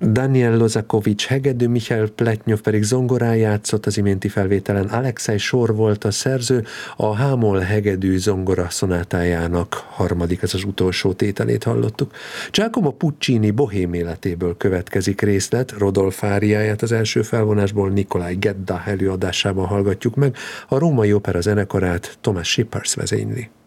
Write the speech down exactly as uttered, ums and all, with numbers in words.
Daniel Lozakovics hegedű, Michael Pletnyov pedig zongorán játszott, az iménti felvételen Alexei Sor volt a szerző, a H-moll hegedű zongora szonátájának harmadik, ez az utolsó tételét hallottuk. Giacomo Puccini bohém életéből következik részlet, Rodolph áriáját az első felvonásból Nikolaj Gedda előadásában hallgatjuk meg, a Római Opera zenekarát Thomas Shippers vezényli.